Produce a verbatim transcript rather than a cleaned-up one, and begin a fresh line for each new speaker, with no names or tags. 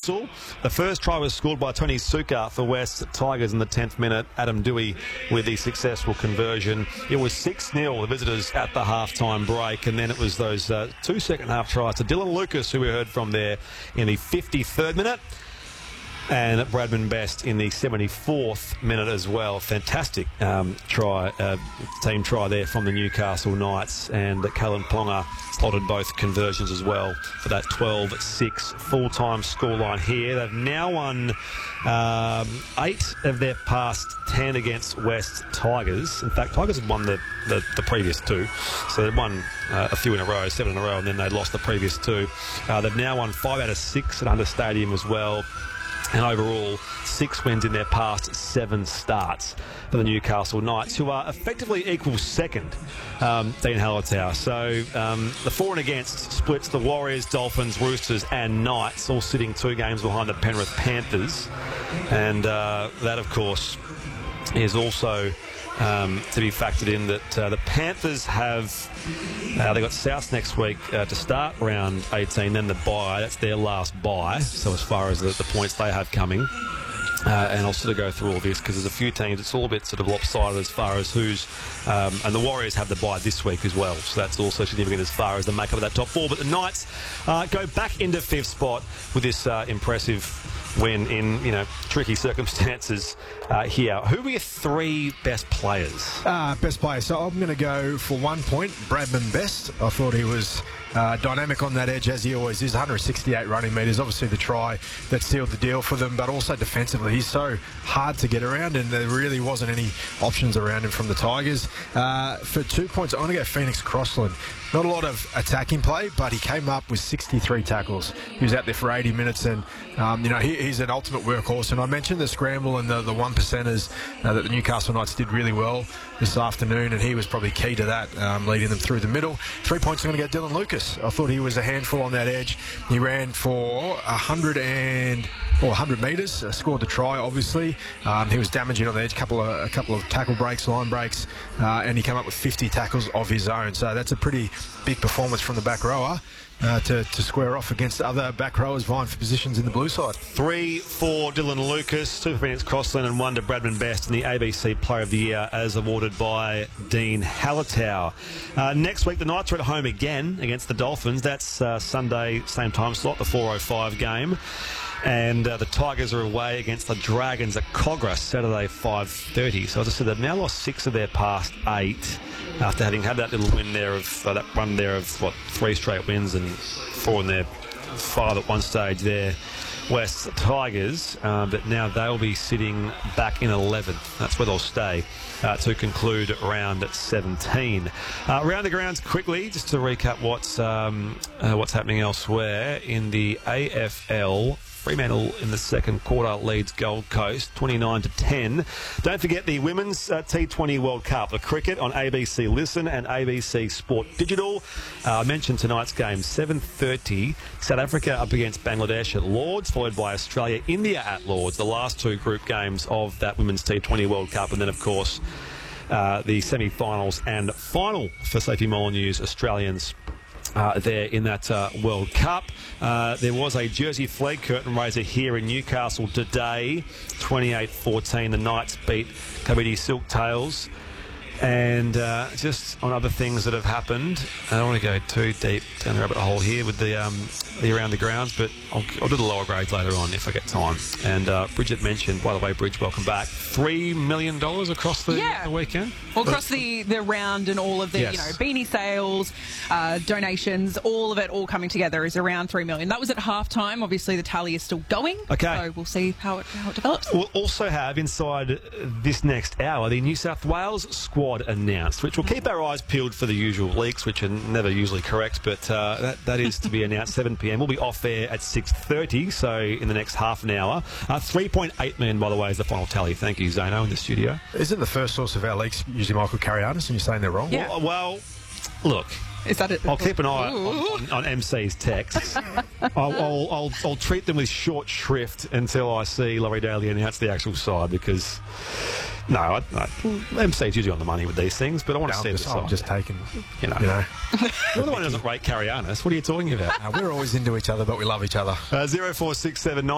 Newcastle. The first try was scored by Tony Suka for West Tigers in the tenth minute. Adam Dewey with the successful conversion. It was six nil, the visitors at the half-time break, and then it was those uh, two second-half tries to Dylan Lucas, who we heard from there in the fifty-third minute, and Bradman Best in the seventy-fourth minute as well. Fantastic um, try, uh, team try there from the Newcastle Knights, and Callan Ponga slotted both conversions as well for that twelve six full-time scoreline here. They've now won um, eight of their past ten against West Tigers. In fact, Tigers had won the, the, the previous two, so they'd won uh, a few in a row, seven in a row, and then they lost the previous two. Uh, they've now won five out of six at Hunter Stadium as well. And overall, six wins in their past seven starts for the Newcastle Knights, who are effectively equal second, um, Dean Hallertau. So um, the for and against splits the Warriors, Dolphins, Roosters and Knights, all sitting two games behind the Penrith Panthers. And uh, that, of course, is also Um, to be factored in that uh, the Panthers have uh, they got South next week uh, to start round eighteen, then the bye. That's their last bye, so as far as the, the points they have coming. Uh, and I'll sort of go through all this because there's a few teams, it's all a bit sort of lopsided as far as who's um, and the Warriors have the bye this week as well, so that's also significant as far as the makeup of that top four. But the Knights uh, go back into fifth spot with this uh, impressive win in, you know, tricky circumstances uh, here. Who were your three best players?
Uh, best player. So I'm going to go for one point, Bradman Best. I thought he was uh, dynamic on that edge, as he always is. one hundred sixty-eight running metres. Obviously the try that sealed the deal for them, but also defensively. He's so hard to get around, and there really wasn't any options around him from the Tigers. Uh, for two points, I'm going to go Phoenix Crossland. Not a lot of attacking play, but he came up with sixty-three tackles. He was out there for eighty minutes, and um, you know he, he's an ultimate workhorse. And I mentioned the scramble and the, the one percenters uh, that the Newcastle Knights did really well this afternoon, and he was probably key to that, um, leading them through the middle. Three points, I'm going to go Dylan Lucas. I thought he was a handful on that edge. He ran for one hundred and or one hundred metres, uh, scored the try, obviously. Um, he was damaging on the edge, couple of, a couple of tackle breaks, line breaks, uh, and he came up with fifty tackles of his own. So that's a pretty big performance from the back rower uh, to, to square off against other back rowers vying for positions in the blue side.
Three for Dylan Lucas, two for Phoenix Crossland, and one to Bradman Best in the A B C Player of the Year as awarded by Dean Hallertau. Uh, next week, the Knights are at home again against the Dolphins. That's uh, Sunday, same time slot, the four oh five game. And uh, the Tigers are away against the Dragons at Cogra, Saturday, five thirty. So as I said, they've now lost six of their past eight after having had that little win there of uh, that run there of what three straight wins and four in their five at one stage there. West Tigers, uh, but now they'll be sitting back in eleventh. That's where they'll stay uh, to conclude round seventeen. Uh, round the grounds quickly, just to recap what's um, uh, what's happening elsewhere in the A F L. Fremantle in the second quarter leads Gold Coast twenty-nine to ten. Don't forget the Women's uh, T twenty World Cup, the cricket on A B C Listen and A B C Sport Digital. Uh, I mentioned tonight's game, seven thirty, South Africa up against Bangladesh at Lords, followed by Australia, India at Lords, the last two group games of that Women's T twenty World Cup. And then, of course, uh, the semi-finals and final for Sophie Molyneux's Australians Uh, there in that uh, World Cup. Uh, there was a Jersey flag curtain raiser here in Newcastle today, twenty-eight fourteen. The Knights beat Kabiti Silktails. And uh, just on other things that have happened, I don't want to go too deep down the rabbit hole here with the um, the around the grounds, but I'll, I'll do the lower grades later on if I get time. And uh, Bridget mentioned, by the way, Bridge, welcome back, three million dollars across the,
yeah.
the weekend?
Well, across the, the round and all of the, yes. you know, beanie sales, uh, donations, all of it all coming together is around three million dollars. That was at halftime. Obviously, the tally is still going.
Okay.
So we'll see how it, how it develops.
We'll also have inside this next hour the New South Wales squad announced, which will keep our eyes peeled for the usual leaks, which are never usually correct, but uh, that, that is to be announced seven p m. We'll be off air at six thirty, so in the next half an hour. Uh, three point eight million dollars, by the way, is the final tally. Thank you, Zano, in the studio.
Isn't the first source of our leaks usually Michael Carianis, and you're saying they're wrong?
Yeah.
Well, well look,
Is that it?
I'll keep an eye on, on, on M C's texts. I'll, I'll, I'll, I'll treat them with short shrift until I see Laurie Daly announce the actual side, because no, I, I, M C's usually on the money with these things, but I want
No,
to see
I'm
the
just,
side.
I'm just taking,
You know.
you know.
You're the one who doesn't rate Carianis. What are you talking about?
Uh, we're always into each other, but we love each other.
Uh, zero four six seven nine